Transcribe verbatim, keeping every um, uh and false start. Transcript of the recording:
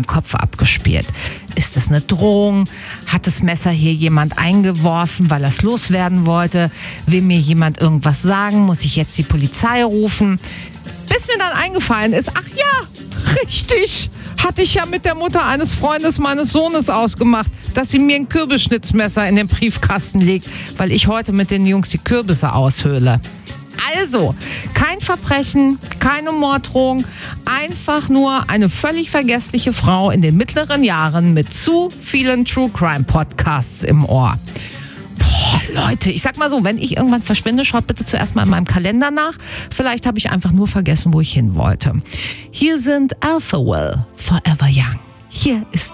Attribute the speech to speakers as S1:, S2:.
S1: meinem Kopf abgespielt. Ist es eine Drohung? Hat das Messer hier jemand eingeworfen, weil er es loswerden wollte? Will mir jemand irgendwas sagen? Muss ich jetzt die Polizei rufen? Bis mir dann eingefallen ist, ach ja, richtig, hatte ich ja mit der Mutter eines Freundes meines Sohnes ausgemacht, dass sie mir ein Kürbisschnitzmesser in den Briefkasten legt, weil ich heute mit den Jungs die Kürbisse aushöhle. Also, kein Verbrechen, keine Morddrohung, einfach nur eine völlig vergessliche Frau in den mittleren Jahren mit zu vielen True Crime Podcasts im Ohr. Boah, Leute, ich sag mal so, wenn ich irgendwann verschwinde, schaut bitte zuerst mal in meinem Kalender nach. Vielleicht habe ich einfach nur vergessen, wo ich hin wollte. Hier sind Alpha Will, Forever Young. Hier ist